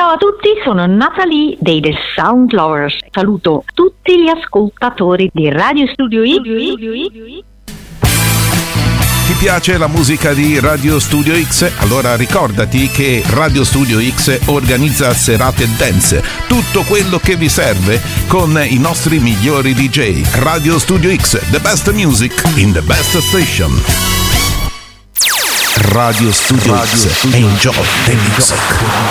Ciao a tutti, sono Natalie dei The Sound Lovers. Saluto tutti gli ascoltatori di Radio Studio X. Ti piace la musica di Radio Studio X? Allora ricordati che Radio Studio X organizza serate dance, tutto quello che vi serve con i nostri migliori DJ. Radio Studio X, the best music in the best station. Radio Studio X, enjoy the music.